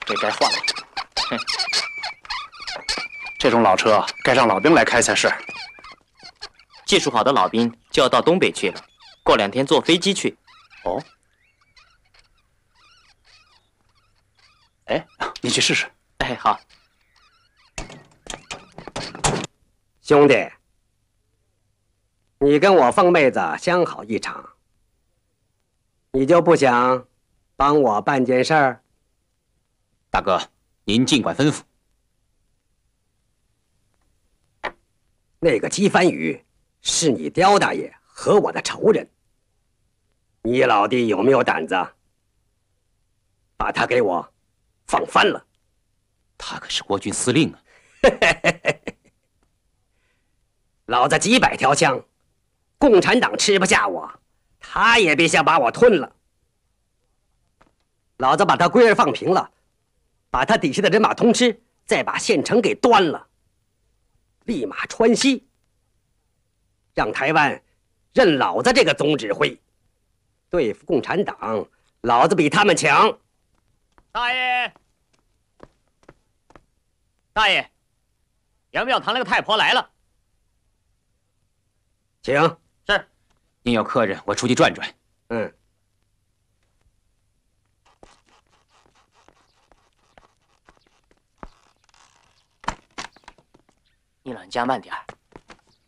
这该换了。哼，这种老车该让老兵来开才是。 技术好的老兵就要到东北去了，过2天坐飞机去。 哦。哎，你去试试。 哎，好。 兄弟，你跟我凤妹子相好一场，你就不想帮我办件事儿？ 大哥，您尽管吩咐。 那个姬番禺是你刁大爷和我的仇人，你老弟有没有胆子把他给我放翻了？ 他可是国军司令啊！ 老子几百条枪，共产党吃不下我，他也别想把我吞了。老子把他龟儿放平了，把他底下的人马通吃，再把县城给端了，立马川西，让台湾认老子这个总指挥。对付共产党，老子比他们强。 大爷，大爷，杨庙堂那个太婆来了。 请。 是。 您有客人，我出去转转。 嗯。 你老人家慢点儿。